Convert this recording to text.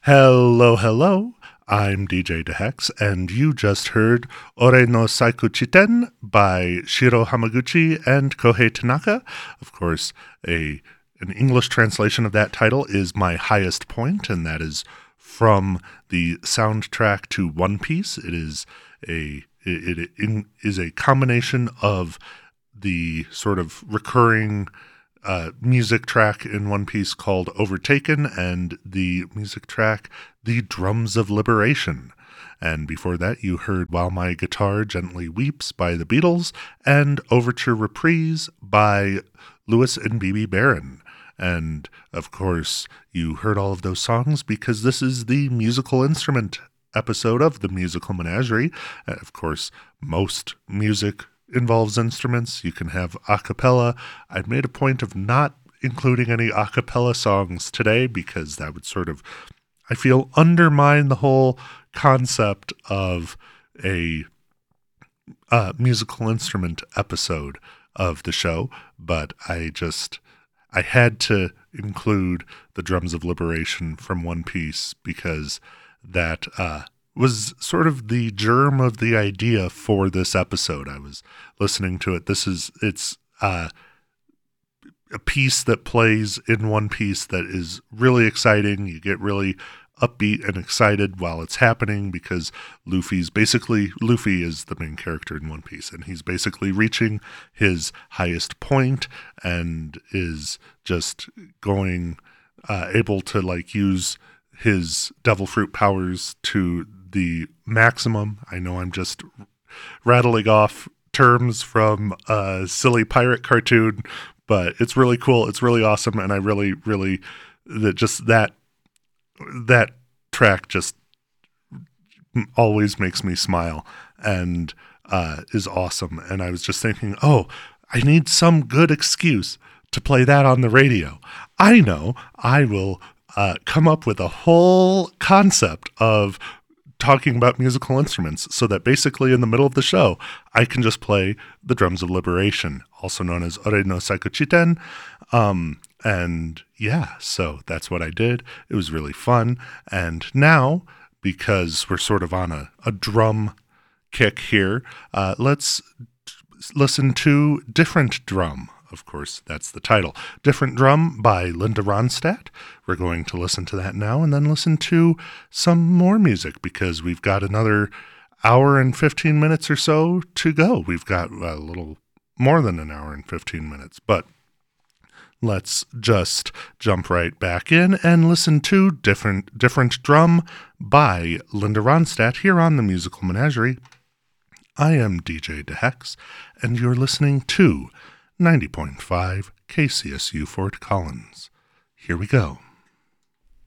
Hello, hello. I'm DJ Dehex, and you just heard Ore no Saiku Chiten by Shiro Hamaguchi and Kohei Tanaka. Of course, an English translation of that title is My Highest Point, and that is from the soundtrack to One Piece. It is a combination of the sort of recurring music track in One Piece called Overtaken and the music track The Drums of Liberation. And before that, you heard While My Guitar Gently Weeps by the Beatles and Overture Reprise by Lewis and B.B. Barron. And of course, you heard all of those songs because this is the musical instrument episode of the Musical Menagerie. Of course, most music involves instruments. You can have a cappella. I've made a point of not including any a cappella songs today because that would sort of, I feel, undermine the whole concept of a musical instrument episode of the show. But I had to include the Drums of Liberation from One Piece because that was sort of the germ of the idea for this episode. I was listening to it. It's a piece that plays in One Piece that is really exciting. You get really upbeat and excited while it's happening because Luffy is the main character in One Piece, and he's basically reaching his highest point and is just going able to use his devil fruit powers to the maximum. I know I'm just rattling off terms from a silly pirate cartoon, but it's really cool. It's really awesome. And I really, that track just always makes me smile and is awesome. And I was just thinking, I need some good excuse to play that on the radio. I know I will come up with a whole concept of talking about musical instruments so that basically in the middle of the show, I can just play the Drums of Liberation, also known as Ore no Saiku Chiten. And yeah, so that's what I did. It was really fun. And now, because we're sort of on a drum kick here, let's listen to Different Drum. Of course, that's the title. Different Drum by Linda Ronstadt. We're going to listen to that now and then listen to some more music because we've got another hour and 15 minutes or so to go. We've got a little more than an hour and 15 minutes, but let's just jump right back in and listen to Different Drum by Linda Ronstadt here on the Musical Menagerie. I am DJ Dehex, and you're listening to 90.5 KCSU Fort Collins. Here we go.